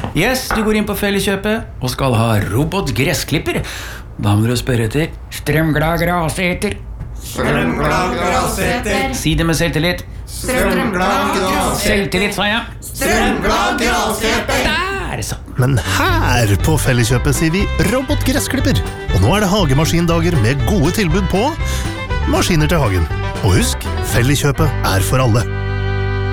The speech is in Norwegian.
Yes, du går inn på Felleskjøpet og skal ha robotgressklipper. Da må du spørre etter strømglad graseter. Strømglad graseter. Si det med selvtillit. Strømglad graseter. Selvtillit, sa jeg. Strømglad graseter. Der, så. Men her på Felleskjøpet sier vi robotgressklipper. Og nå det hagemaskindager med gode tilbud på maskiner til hagen. Og husk, Felleskjøpet for alle.